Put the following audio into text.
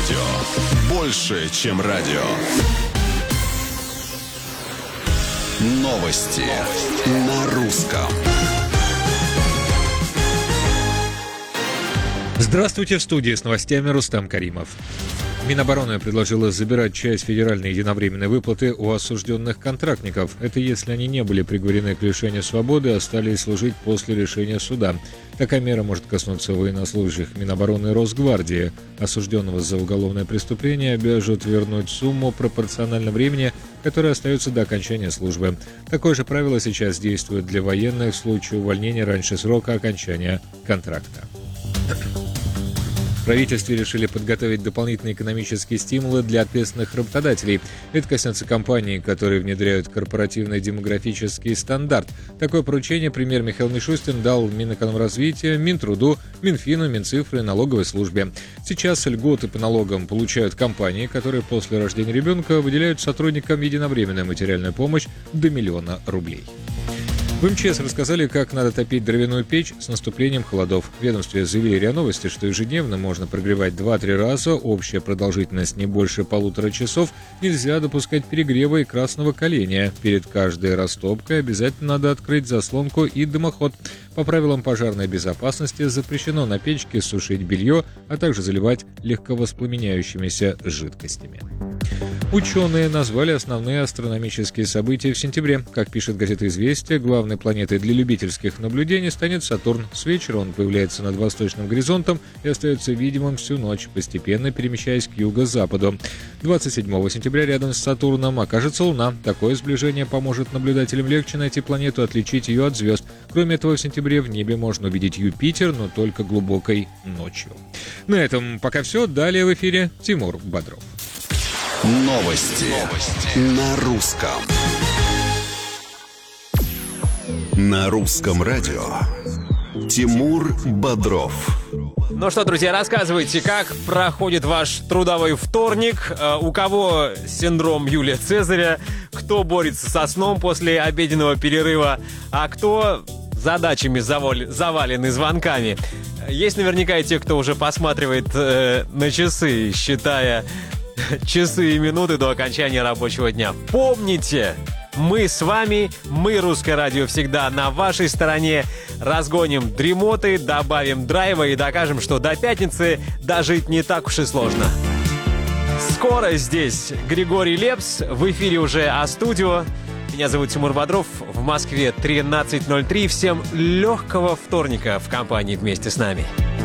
радио. Больше, чем радио. Новости на русском. Здравствуйте, в студии с новостями Рустам Каримов. Минобороны предложила забирать часть федеральной единовременной выплаты у осужденных контрактников. Это если они не были приговорены к лишению свободы, а стали служить после решения суда. Такая мера может коснуться военнослужащих Минобороны и Росгвардии. Осужденного за уголовное преступление обяжут вернуть сумму пропорционально времени, которое остается до окончания службы. Такое же правило сейчас действует для военных в случае увольнения раньше срока окончания контракта. В правительстве решили подготовить дополнительные экономические стимулы для ответственных работодателей. Это коснется компаний, которые внедряют корпоративный демографический стандарт. Такое поручение премьер Михаил Мишустин дал Минэкономразвития, Минтруду, Минфину, Минцифры и налоговой службе. Сейчас льготы по налогам получают компании, которые после рождения ребенка выделяют сотрудникам единовременную материальную помощь до 1 000 000 рублей. В МЧС рассказали, как надо топить дровяную печь с наступлением холодов. В ведомстве заявили РИА Новости, что ежедневно можно прогревать 2-3 раза, общая продолжительность не больше 1,5 часов, нельзя допускать перегрева и красного коленя. Перед каждой растопкой обязательно надо открыть заслонку и дымоход. По правилам пожарной безопасности запрещено на печке сушить белье, а также заливать легковоспламеняющимися жидкостями. Ученые назвали основные астрономические события в сентябре. Как пишет газета «Известия», главной планетой для любительских наблюдений станет Сатурн. С вечера он появляется над восточным горизонтом и остается видимым всю ночь, постепенно перемещаясь к юго-западу. 27 сентября рядом с Сатурном окажется Луна. Такое сближение поможет наблюдателям легче найти планету, отличить ее от звезд. Кроме этого, в сентябре в небе можно увидеть Юпитер, но только глубокой ночью. На этом пока все. Далее в эфире Тимур Бодров. Новости на русском. На русском радио. Тимур Бодров. Ну что, друзья, рассказывайте, как проходит ваш трудовой вторник, у кого синдром Юлия Цезаря, кто борется со сном после обеденного перерыва, а кто задачами завалены звонками. Есть наверняка и те, кто уже посматривает на часы, считая часы и минуты до окончания рабочего дня. Помните, мы с вами, мы, Русское радио, всегда на вашей стороне. Разгоним дремоты, добавим драйва и докажем, что до пятницы дожить не так уж и сложно. Скоро здесь Григорий Лепс, в эфире уже А-студио. Меня зовут Тимур Бодров, в Москве 13:03. Всем легкого вторника в компании вместе с нами.